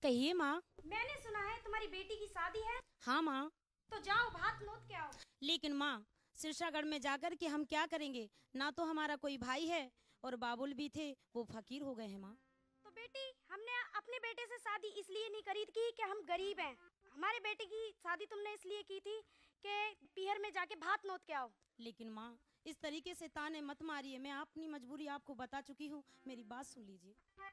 कहिए माँ। मैंने सुना है तुम्हारी बेटी की शादी है। हाँ माँ। तो जाओ भात नोत के आओ। लेकिन माँ, सिरसागढ़ में जाकर के हम क्या करेंगे? ना तो हमारा कोई भाई है, और बाबुल भी थे, वो फकीर हो गए हैं माँ। तो बेटी, हमने अपने बेटे से शादी इसलिए नहीं करी थी कि हम गरीब हैं। हमारे बेटे की शादी तुमने इसलिए की थी कि पीहर में जाके भात नोत के आओ। लेकिन माँ, इस तरीके से ताने मत मारिए। मैं अपनी मजबूरी आपको बता चुकी हूँ, मेरी बात सुन लीजिए।